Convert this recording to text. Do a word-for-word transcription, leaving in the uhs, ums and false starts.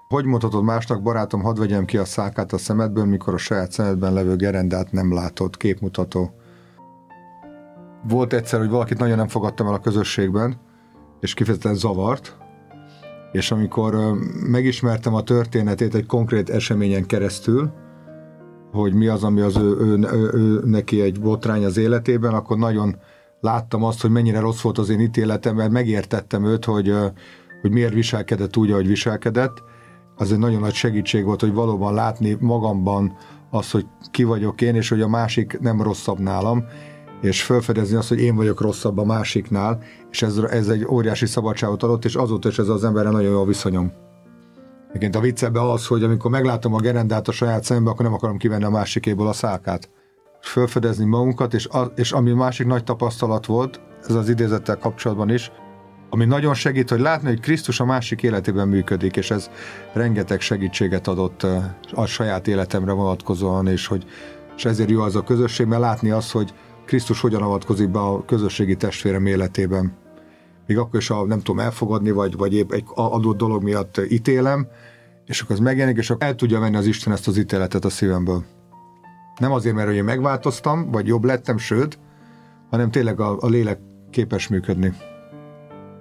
Hogy mondhatod másnak, barátom, hadd vegyem ki a szálkát a szemedből, mikor a saját szemedben levő gerendát nem látod? Képmutató. Volt egyszer, hogy valakit nagyon nem fogadtam el a közösségben, és kifejezetten zavart, és amikor megismertem a történetét egy konkrét eseményen keresztül, hogy mi az, ami az ő, ő, ő, ő neki egy botrány az életében, akkor nagyon láttam azt, hogy mennyire rossz volt az én ítéletem, mert megértettem őt, hogy, hogy miért viselkedett úgy, ahogy viselkedett. Az egy nagyon nagy segítség volt, hogy valóban látni magamban azt, hogy ki vagyok én, és hogy a másik nem rosszabb nálam, és felfedezni azt, hogy én vagyok rosszabb a másiknál, és ez, ez egy óriási szabadságot adott, és azóta is ez az emberre nagyon jó a viszonyom. Egyébként a viccebben az, hogy amikor meglátom a gerendát a saját szembe, akkor nem akarom kivenni a másikéból a szálkát. Felfedezni magunkat, és, a, és ami másik nagy tapasztalat volt, ez az idézettel kapcsolatban is, ami nagyon segít, hogy látni, hogy Krisztus a másik életében működik, és ez rengeteg segítséget adott a saját életemre vonatkozóan, és, hogy, és ezért jó az a közösség, mert látni azt, hogy Krisztus hogyan avatkozik be a közösségi testvérem életében. Még akkor is, ha nem tudom elfogadni, vagy, vagy épp egy adott dolog miatt ítélem, és akkor ez megjelenik, és akkor el tudja venni az Isten ezt az ítéletet a szívemből. Nem azért, mert én megváltoztam, vagy jobb lettem, sőt, hanem tényleg a, a lélek képes működni.